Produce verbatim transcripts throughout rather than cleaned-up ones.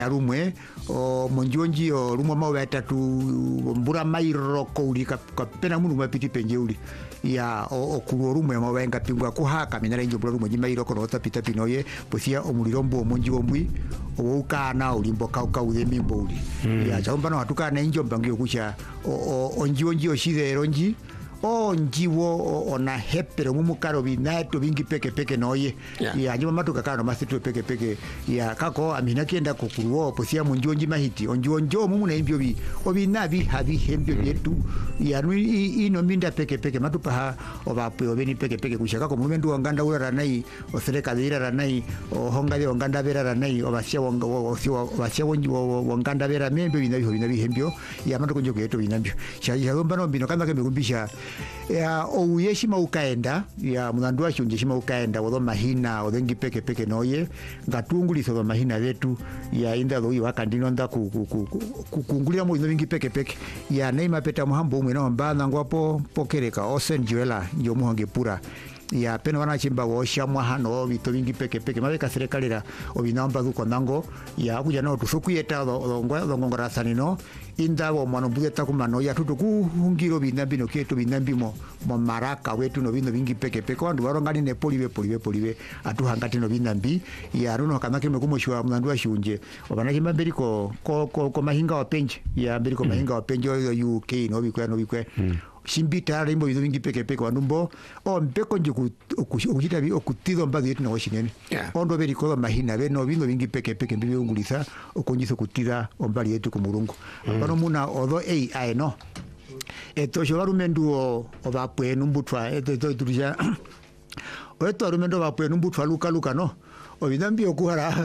rumwe o monjonji o rumwe maweta tu mbura mairo ko uli ka pena munu mapiti penje uli ya o kuru rumwe mawenga pingwa kuhaka minara injo bura rumwe mairo ko nota pita pinoye posia omulirombo monji ombwi o ukana ulimbo kauka udemi mbuli ya chomba no atukana injo mbangyo kucha o onjonji o shide ronji o njiwo ona hepero mumukaro binato bingi peke peke noye yeah. ya nyuma matuka kana masitu peke peke ya kako amina kienda kukuruo posia munjonji mahiti onjo onjo mumuna imbyo bi obinabi habi hembyo byetu ya nui ino minda peke peke matupa ha obape obeni peke peke kushaka ko mumendu wanganda ura nai osereka dira nai o honga de wanganda vera nai obasia wanga obasia wanganda vera membyo binabi binabi hembyo ya matuko njo kwetu binambyo shaji halomba no bino kama kembe kumbisha ya o yeshima ukaenda ya munandua shunje shima ukaenda wodo mahina odengi peke peke noye ngatunguli so mahina vetu ya inda do wakandino nda ku kungulira mu bingi peke peke ya neima peta muhambo umwe no mbana ngwapo pokereka osenjuela njo muhange pura ya peno wana chimba wo shamwa hano bito bingi peke peke mabeka serekalira obinamba duko nango ya kuja no tusukuyeta do ngongora sanino inda wo mano bugeta kumano ya tutuku hungiro binambi no keto binambi mo mo maraka wetu no bino bingi peke peke wandu warongani ne poliwe poliwe poliwe atu hangati no binambi ya runo kanake mekumoshwa mnandua shunje obana kimba beriko ko ko ko mahinga wapenje ya beriko mahinga wapenje yo U K no bikwe no bikwe shimbita rimbo bizo bingi peke peke wanumbo o mpeko nje ukita bi okutido mbazi yetu na washinene ondo beri ko mahina be no bino bingi peke peke mbibe ungulisa okonjiso kutira ombali yetu ku Mulungu bano muna odo A I no eto shobarumendu o obapwe numbutwa eto eto turija oeto arumendo bapwe numbutwa luka luka no obidambi okuhara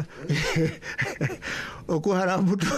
okuhara mutu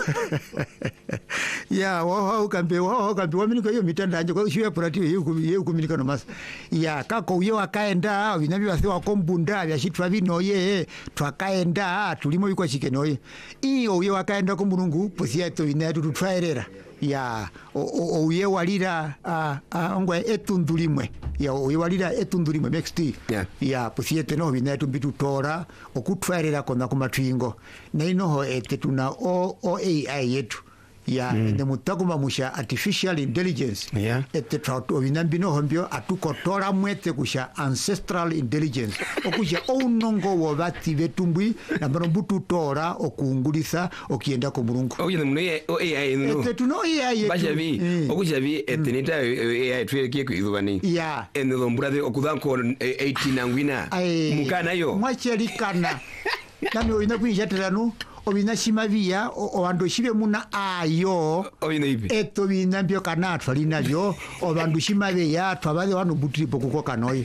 ya wa ukambe wa ukambe waminika hiyo mitanda anje kwa shule prati hiyo hiyo kuminika no mas ya kako uye wakaenda obinabi base wakombunda byashitwa bino ye twakaenda tulimo bikwa chikenoye iyo uye wakaenda ko Mulungu posia to binatu tutwaerera ya o uye walira a ngwe etundulimwe ya uye walira etundulimwe next yeah. ya posia teno binatu bitutora okutwaerera kona kumatwingo na inoho etetuna o o A I yetu ya mm. ne mutakuma musha artificial intelligence yeah. etetra obinambino hombyo atukotora mwete kusha ancestral intelligence okusha onongo wobati betumbwi na mbutu tora okungulisa okienda ko Mulungu oye muno o A I no etetuna A I yetu bashabi okusha bi etenita A I tweke kwizubani ya eno mbrade okudanko eighteen angwina mukana yo mwacherikana nami oina kwijateranu obina shimavia obandu shibe muna ayo obina ibi eto bina mbyo kana twalina byo obandu shimabe ya twabale wanu butripo kuko kanoyi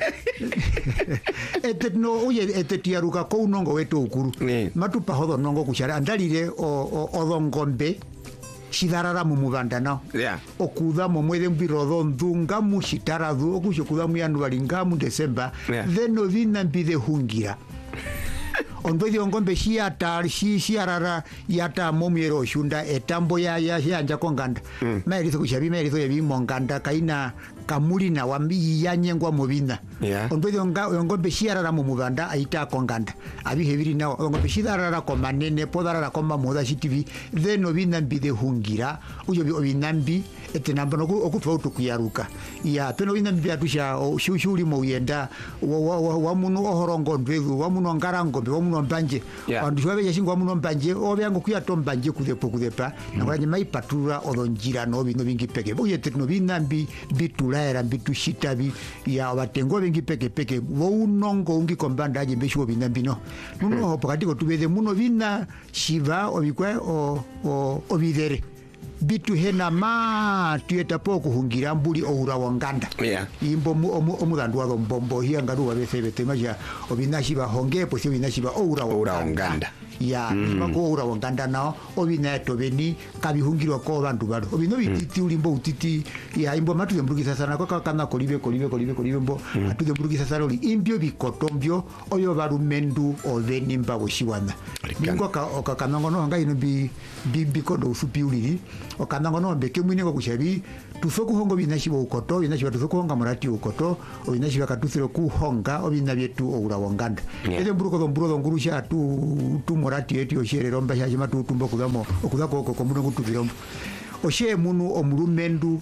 etetno uye etetiaruka ko unongo wetu ukuru matupa hodo nongo kushara andalire o odongombe shidarara mu mubandana yeah okuda mu mwede mbirodo ndunga mu shitarazu okushokuda mu Januari ngamu December yeah. Then ovina mbide hungira ondozi ongombe shiata shi shiarara yata momiero shunda etambo ya ya yanja konganda mm. mairizo kushabi mairizo ya bimonganda kaina kamuli na wambi yanyengwa mubina yeah. ondozi ongombe shiarara mu mubanda aita konganda abi hebiri na ongombe shidarara ko manene podarara ko mamoda shitivi then obina mbide hungira uyo obinambi etenamba no okutwa utukuyaruka ya peno binambi atusha shushuri mo yenda wa munu ohorongo ndwezu wa munu ngarango be wa munu mbanje wandu shwabe yashingwa munu mbanje obyango kuyato mbanje kuzepo kuzepa nabanye maipatura odonjira no bino bingi peke boye tetno binambi bitulaera bitushitabi ya batengo bingi peke peke wo unongo ungi kombandaje mbesho binambi no nuno ho pakati ko tubeze muno bina shiva obikwe o obidere bitu hena ma tueta poko hungira mbuli oura wanganda yeah. imbo omudandu wa mbombo hiya ngaru wa bese bete maja obinashi ba honge posi obinashi ba oura wanganda ya mm. bako oura wanganda nao obina to beni kabihungirwa ko bandu bado obino bititi mm. ulimbo utiti ya imbo matu yembrugisa sana ko kana kolibe kolibe kolibe kolibe mbo mm. atu yembrugisa sana oli imbyo bikotombyo oyo barumendu oveni mbago shiwana ningo ka okakanango no nga ino bi bikodo usupi uliri okanango no mbeke mwine ko kushabi tusoku hongo binashi bo ukoto binashi batusoku honga murati ukoto obinashi bakatusiro ku honga obina byetu oura wanganda yeah. Ede mbruko do mbruko ngurusha tu tu morati eti oshere romba shaje matutumbo kudamo okudako ko komuno kutuvirombo oshe munu omulumendu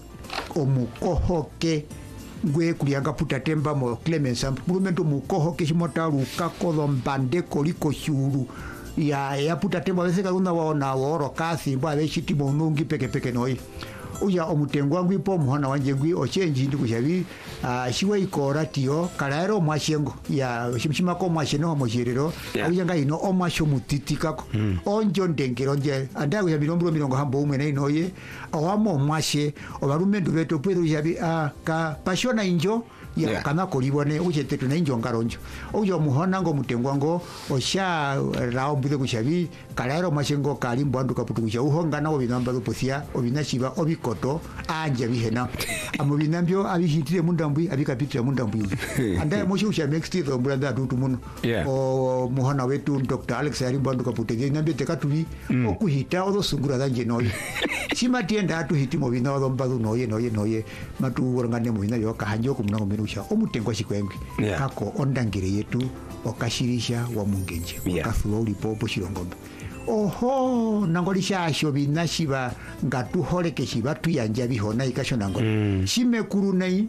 omukohoke ngwe kulianga puta temba mo Clemens mulumendu mukohoke shimotaru kakodo mbande koliko shuru ya ya puta temba vese kaluna waona woro kasi mbwa veshiti monungi peke peke noi uya omutengo wangu ipo muhona wanje ngwi ochenji ndi kushavi uh, shiwe ikora tio kalaero mwashengo ya shimshima ko mwasheno moshirero yeah. Uya nga ino omwasho mutitikako mm. Onjo ndengero nje anda kuya bilombro milongo hambo umwe na inoye awamo mwashe obarumendu beto pwedo yabi uh, ka pashona injo ya yeah. Kana kolibone uchete tuna injo ngaronjo uyo muhona ngo mutengo ngo osha rao mbude kushavi kalaero mwashengo kali mbwandu kaputu kusha uhonga nawo binamba luposia obinashiba obikoto anje bihena amubinambyo abihitire mundambwi abikapitira mundambwi anda moshi usha next year mbulanda tutu muno yeah. O muhona wetu Doctor Alex ari mbwandu kaputege nambe tekatubi mm. Okuhita odosungura danje noyo simatienda atu hitimo bina odombadu noye noye noye matu worangane mubina yo kahanjo kumunango mirusha omutengo shikwengwe yeah. Kako ondangire yetu okashirisha wa mungenje yeah. Kafuwa ulipo poshirongombe oho nangolisha asho binashiba ngatuholeke shiba tuyanja bihona ikasho nango mm. Shimekuru nai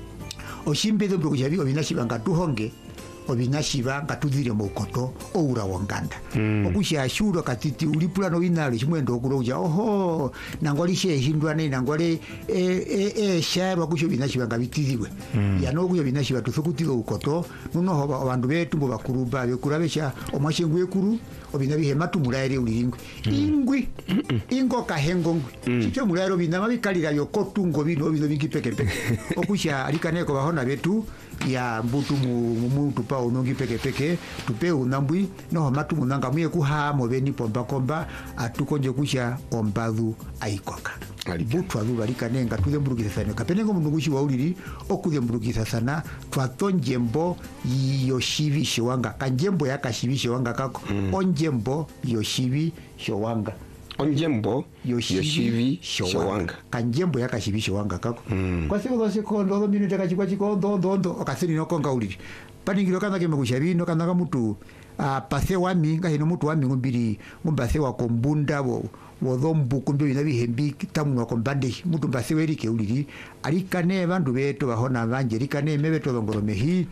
oshimbedo brojabi obinashiba ngatuhonge obinashiba ngatuzire mokoto oura wanganda mm. Okusha ashuro katiti ulipula no binalo chimwendo okuroja oho nangolishe hindwa nei nangole e e e sharo kusho binashiba ngabitiziwe mm. Yano kuyo binashiba tusukutiro ukoto nuno hoba abandu betu mbo bakuruba bekurabesha omwashengwe kuru obinabihe matumulaire ulingwe mm. Ingwi mm -mm. Ingo kahengongwe mm. Chicho mulairo binama bikalira yokotungo bino bino bingipekepeke okusha alikaneko bahona betu ya mbutu mu muntu pa unongi peke peke tupe unambwi no matu munanga muye kuhamo beni pomba komba atukonje kusha ombadhu aikoka butu adu balika nenga tuze mburugisa sana kapenengo munungushi wa uliri okuze mburugisa sana twatonjembo yoshivi shiwanga kanjembo yakashivi shiwanga kako mm. Onjembo yoshivi shiwanga onjembo yoshivi shiwanga kanjembo yakashivi shiwanga kako mm. Kwa siku zose kondo ndo minu takachikwa chikondo ndo ndo okasini no konga uliri paningiro kana keme kushabino kana ka mutu uh, pase wami ngahino mutu wami ngumbiri ngumbase wa kombunda bo wodhombu kumbe binabihembi tamu no kombande mutu mbase werike uliri alikane bandu beto bahona banje alikane mebeto dongoromehi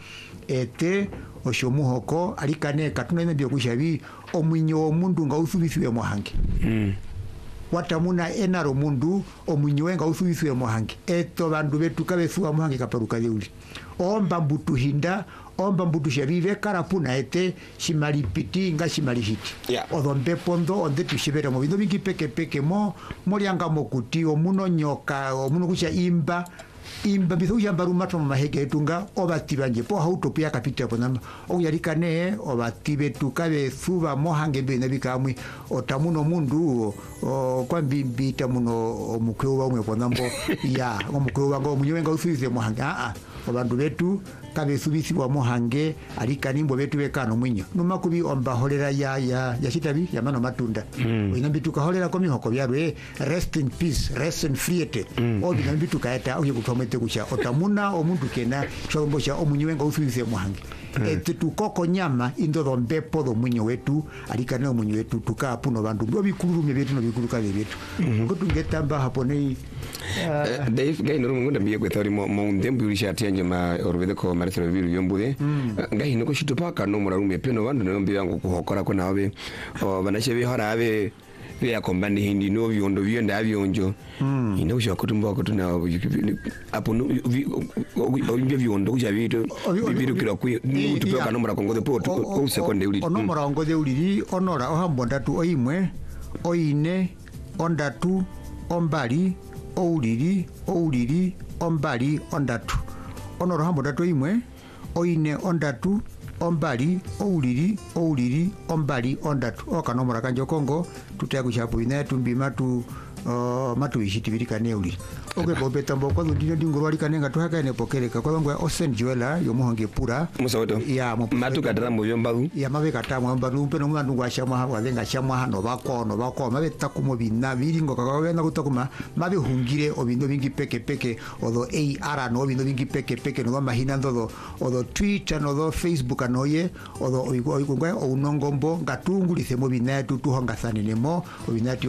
ete oshomuhoko alikane katuna nabyo kushabi omwinyo omundu ngausubisiwe mohange mm. Watamuna enaro mundu omwinyo wenga usubisiwe mohange eto bandu betu kabesuwa mohange kaparuka uli omba mbutu hinda omba mbutu shabive karapuna ete shimalipiti nga shimalihiti yeah. Odhombe pondo onde tushibera mo bindo bingi peke peke mo molianga mokuti omuno nyoka omuno kusha imba imba biso yambaru matro mahege tunga obatibanje po hautopia kapita ponamba oyalikane obatibe tukabe suba mohange bene bikamwi otamuno mundu o kwambi bita muno omukwe wamwe ponambo ya omukwe wango munyenga usize mohange a a obandu betu kabe subisi wa mohange alikanimbo betu bekano mwinyo numakubi omba holera ya ya yashitabi yamano matunda mm. Inambitu ka holera komi hoko byarwe rest in peace rest in freedom mm. Obi nambitu kaeta oye kutomete kusha otamuna omundu kena chombo cha omunyenga usize mohange mm. Ete tukoko nyama indo dombe podo mwinyo wetu alikane omunyo wetu tukapuno bandu bobikuru betu no bikuru kale betu mm. Ngotungetamba hapone uh, Dave gaino rumungunda biye kwethori mo ndembu ulishati ma orubede ko marisero biru yombude mm. Ngahi no kushitopaka no murarume peno bandu no mbi yangu kuhokora ko nawe banashe bihora abe bya kombandi hindi no byondo byenda abyonjo mm. Ino usha kutumba ko tuna apo no obyo byondo kuja bito bibiru kira ku tupoka no murakongo de poto ko sekonde uli ono murango de uli onora ohambonda tu oimwe oine ondatu ombali ouliri ouliri ombali ondatu onoro hambo datu imwe oine ondatu ombali ouliri ouliri ombali ondatu okanomora kanjo kongo tutya kushapu ina tumbi matu o matu ishiti birikane uli oke bobe tambo kwa ndino dingo wali kanenga tuhaka ne pokeleka kwa ngwa Osen Joela yo muhange pura musoto ya matu kadara mu yombaru ya mabe katamwa mbaru mpeno mwandu ngwa shamwa hawa lenga shamwa hano bako no bako mabe takumo bina biringo kakawena kutakuma mabe hungire obindo bingi peke peke odo A R no obindo bingi peke peke no mahina ndodo odo Twitter no do Facebook anoye odo oigwa ounongombo ngatunguli semo binatu tuhonga sanene mo obinati